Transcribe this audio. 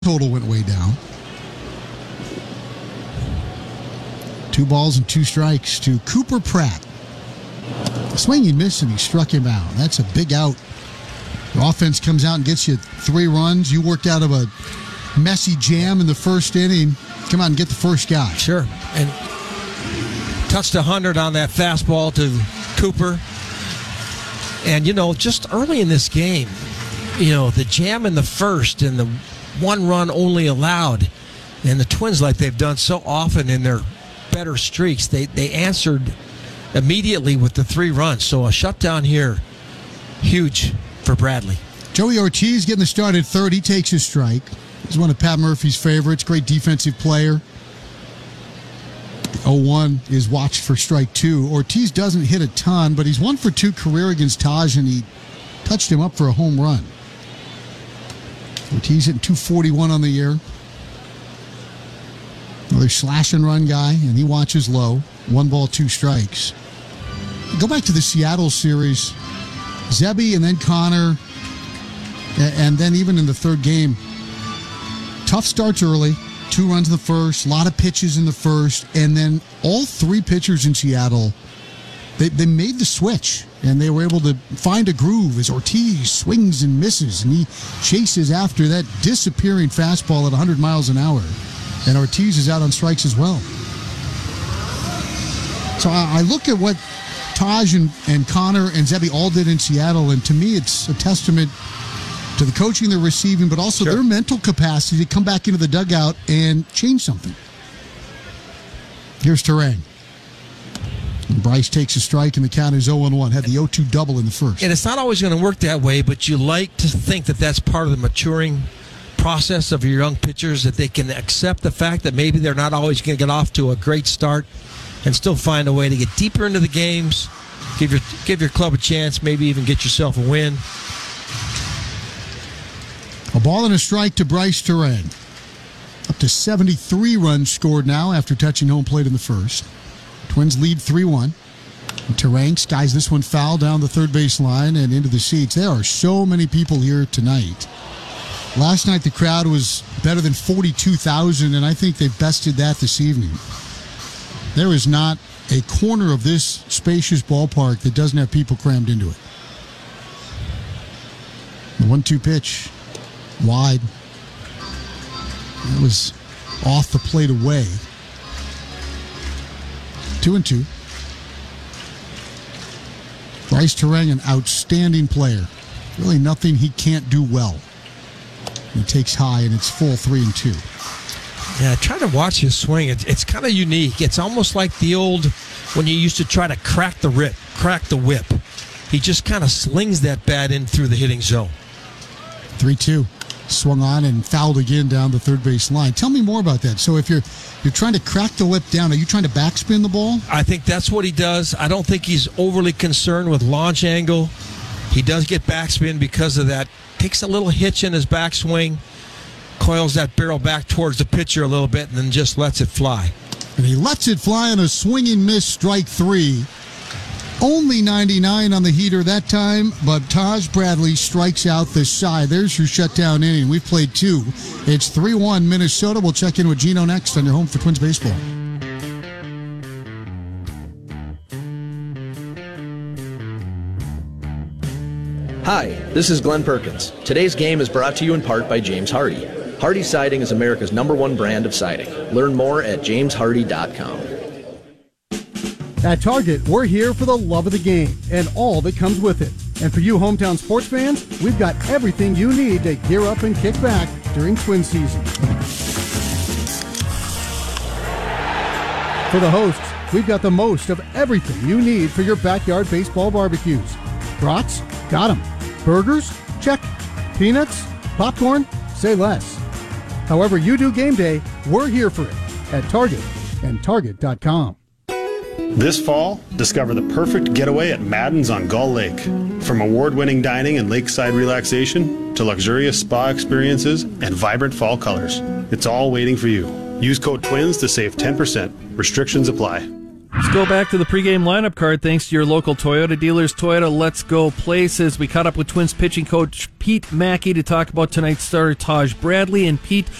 Total went way down. 2 balls and 2 strikes to Cooper Pratt. Swing and miss, and he struck him out. That's a big out. The offense comes out and gets you 3 runs. You worked out of a messy jam in the first inning. Come out and get the first guy. Sure. And touched 100 on that fastball to Cooper. And, just early in this game, the jam in the first and the 1 run only allowed, and the Twins, like they've done so often in their better streaks, they answered immediately with the 3 runs. So a shutdown here, huge for Bradley. Joey Ortiz getting the start at third. He takes his strike. He's one of Pat Murphy's favorites. Great defensive player. 0-1 is watched for strike 2. Ortiz doesn't hit a ton, but he's 1 for 2 career against Taj, and he touched him up for a home run. Ortiz hitting 241 on the year. Another slash and run guy, and he watches low. 1 ball, 2 strikes. Go back to the Seattle series. Zebby and then Connor, and then even in the third game. Tough starts early. 2 runs in the first, a lot of pitches in the first, and then all 3 pitchers in Seattle, they made the switch, and they were able to find a groove as Ortiz swings and misses, and he chases after that disappearing fastball at 100 miles an hour, and Ortiz is out on strikes as well. So I look at what Taj and Connor and Zebby all did in Seattle, and to me it's a testament to the coaching they're receiving, but also their mental capacity to come back into the dugout and change something. Here's Terang. And Bryce takes a strike, and the count is 0-1. Had the 0-2 double in the first. And it's not always going to work that way, but you like to think that that's part of the maturing process of your young pitchers, that they can accept the fact that maybe they're not always going to get off to a great start and still find a way to get deeper into the games, give your club a chance, maybe even get yourself a win. A ball and a strike to Bryce Terang. Up to 73 runs scored now after touching home plate in the first. Twins lead 3-1. Terang skies this one foul down the third base line and into the seats. There are so many people here tonight. Last night the crowd was better than 42,000, and I think they've bested that this evening. There is not a corner of this spacious ballpark that doesn't have people crammed into it. The 1-2 pitch. Wide. It was off the plate away. 2-2. Bryce Terang, an outstanding player. Really nothing he can't do well. He takes high, and it's full 3-2. Yeah, try to watch his swing. It's kind of unique. It's almost like the old, when you used to try to crack the whip. He just kind of slings that bat in through the hitting zone. 3-2. Swung on and fouled again down the third base line. Tell me more about that. So if you're trying to crack the whip down, are you trying to backspin the ball? I think that's what he does. I don't think he's overly concerned with launch angle. He does get backspin because of that. Takes a little hitch in his backswing, coils that barrel back towards the pitcher a little bit, and then just lets it fly. And he lets it fly on a swinging miss, strike 3. Only 99 on the heater that time, but Taj Bradley strikes out the side. There's your shutdown inning. We've played 2. It's 3-1 Minnesota. We'll check in with Gino next on your home for Twins baseball. Hi, this is Glenn Perkins. Today's game is brought to you in part by James Hardy. Hardy Siding is America's #1 brand of siding. Learn more at jameshardy.com. At Target, we're here for the love of the game and all that comes with it. And for you hometown sports fans, we've got everything you need to gear up and kick back during Twin season. For the hosts, we've got the most of everything you need for your backyard baseball barbecues. Brats? Got 'em. Burgers? Check. Peanuts? Popcorn? Say less. However you do game day, we're here for it at Target and Target.com. This fall, discover the perfect getaway at Madden's on Gull Lake. From award-winning dining and lakeside relaxation to luxurious spa experiences and vibrant fall colors, it's all waiting for you. Use code TWINS to save 10%. Restrictions apply. Let's go back to the pregame lineup card thanks to your local Toyota dealers. Toyota Let's Go Places. We caught up with Twins pitching coach Pete Mackey to talk about tonight's starter Taj Bradley. And Pete,